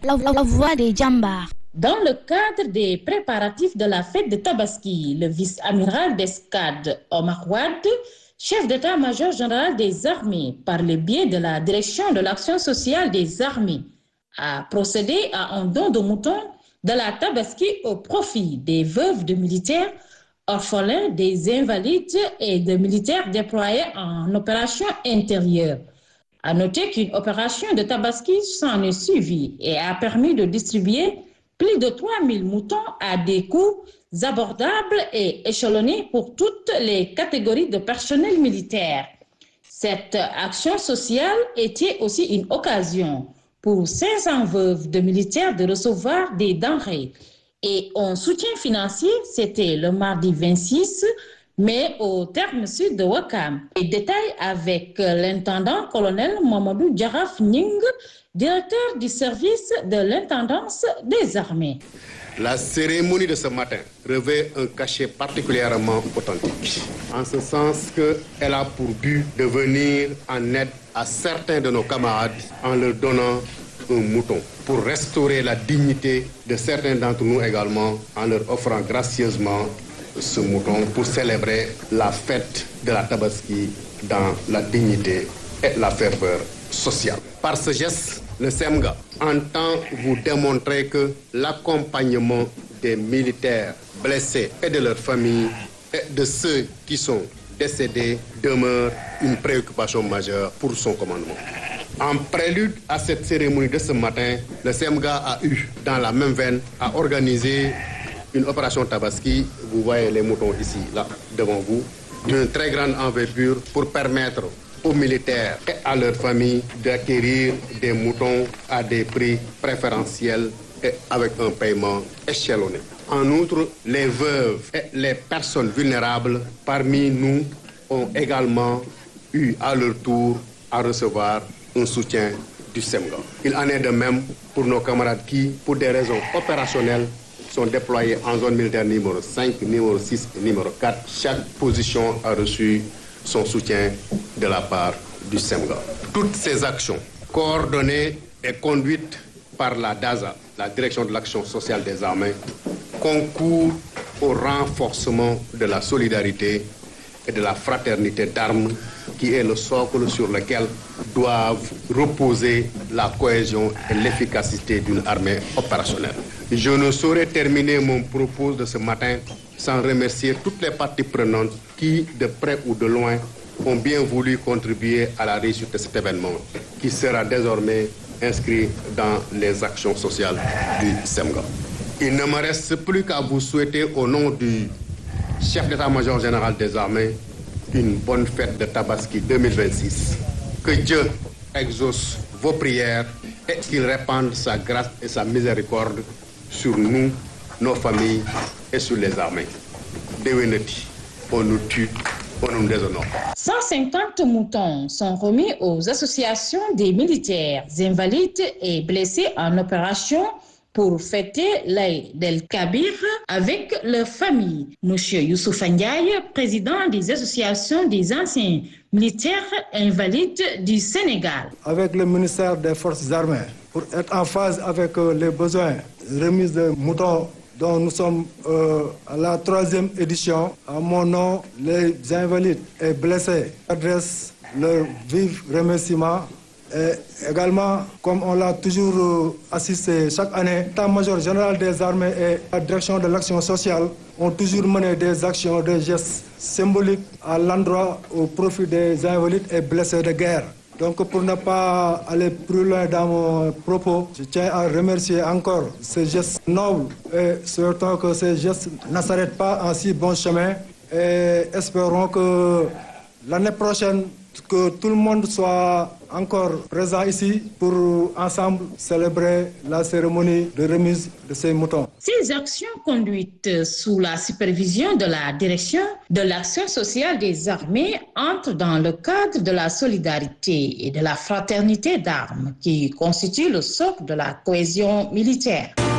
la voix des Djambars. Dans le cadre des préparatifs de la fête de Tabaski, le vice-amiral d'escadre Omar Wade, chef d'état-major général des armées, par le biais de la direction de l'action sociale des armées, a procédé à un don de moutons de la Tabaski au profit des veuves de militaires, orphelins, des invalides et de militaires déployés en opération intérieure. À noter qu'une opération de Tabaski s'en est suivie et a permis de distribuer plus de 3000 moutons à des coûts abordables et échelonnés pour toutes les catégories de personnel militaire. Cette action sociale était aussi une occasion pour 500 veuves de militaires de recevoir des denrées. Et un soutien financier, c'était le mardi 26 mai au terme sud de Ouakam. Les détails avec l'intendant colonel Mamadou Djaraf Ning, directeur du service de l'intendance des armées. La cérémonie de ce matin revêt un cachet particulièrement authentique, en ce sens qu'elle a pour but de venir en aide à certains de nos camarades en leur donnant un mouton, pour restaurer la dignité de certains d'entre nous également, en leur offrant gracieusement ce mouton pour célébrer la fête de la Tabaski dans la dignité et la ferveur sociale. Par ce geste, le SEMGA entend vous démontrer que l'accompagnement des militaires blessés et de leurs familles et de ceux qui sont décédés demeure une préoccupation majeure pour son commandement. En prélude à cette cérémonie de ce matin, le SEMGA a eu, dans la même veine, à organiser une opération Tabaski. Vous voyez les moutons ici, là, devant vous, d'une très grande envergure pour permettre aux militaires et à leurs familles d'acquérir des moutons à des prix préférentiels et avec un paiement échelonné. En outre, les veuves et les personnes vulnérables parmi nous ont également eu à leur tour à recevoir un soutien du SEMGA. Il en est de même pour nos camarades qui, pour des raisons opérationnelles, sont déployés en zone militaire numéro 5, numéro 6 et numéro 4. Chaque position a reçu son soutien de la part du SEMGA. Toutes ces actions, coordonnées et conduites par la DASA, la Direction de l'Action Sociale des Armées, concourent au renforcement de la solidarité et de la fraternité d'armes, qui est le socle sur lequel doivent reposer la cohésion et l'efficacité d'une armée opérationnelle. Je ne saurais terminer mon propos de ce matin sans remercier toutes les parties prenantes qui, de près ou de loin, ont bien voulu contribuer à la réussite de cet événement, qui sera désormais inscrit dans les actions sociales du SEMGA. Il ne me reste plus qu'à vous souhaiter, au nom du chef d'état-major général des armées, une bonne fête de Tabaski 2026. Que Dieu exauce vos prières et qu'il répande sa grâce et sa miséricorde sur nous, nos familles et sur les armées. Déwéneti, on nous tue, on nous déshonore. 150 moutons sont remis aux associations des militaires invalides et blessés en opération pour fêter l'Aïd el-Kabir avec leur famille. Monsieur Youssouf Ndiaye, président des associations des anciens militaires invalides du Sénégal. Avec le ministère des Forces armées, pour être en phase avec les besoins, remise de moutons dont nous sommes à la 3e édition, à mon nom, les invalides et blessés adressent leurs vifs remerciements. Et également, comme on l'a toujours assisté chaque année, l'état-major général des armées et la direction de l'action sociale ont toujours mené des actions, des gestes symboliques à l'endroit au profit des invalides et blessés de guerre. Donc pour ne pas aller plus loin dans mon propos, je tiens à remercier encore ces gestes nobles et souhaitons que ces gestes ne s'arrêtent pas en si bon chemin et espérons que l'année prochaine, que tout le monde soit encore présent ici pour ensemble célébrer la cérémonie de remise de ces moutons. Ces actions conduites sous la supervision de la direction de l'action sociale des armées entrent dans le cadre de la solidarité et de la fraternité d'armes qui constitue le socle de la cohésion militaire.